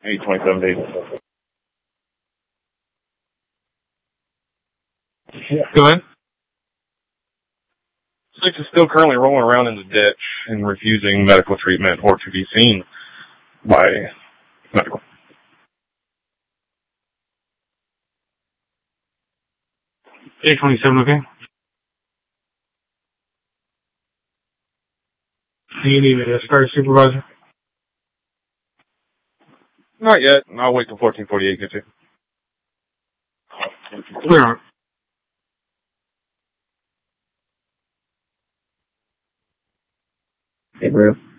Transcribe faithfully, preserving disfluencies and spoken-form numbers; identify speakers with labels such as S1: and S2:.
S1: eight twenty-seven days.
S2: Yeah. Go ahead.
S1: Six is still currently rolling around in the ditch and refusing medical treatment or to be seen by medical.
S2: eight twenty-seven, okay? Do you need a start supervisor?
S1: Not yet. I'll wait till fourteen forty-eight gets here.
S2: Clear on.
S3: Hey, bro.